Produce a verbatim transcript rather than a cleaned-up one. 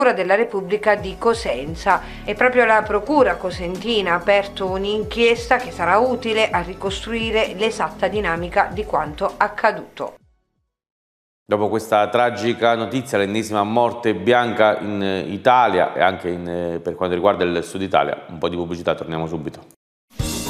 della Repubblica di Cosenza e proprio la Procura cosentina ha aperto un'inchiesta che sarà utile a ricostruire l'esatta dinamica di quanto accaduto. Dopo questa tragica notizia, l'ennesima morte bianca in Italia e anche in, per quanto riguarda il Sud Italia, un po' di pubblicità, torniamo subito.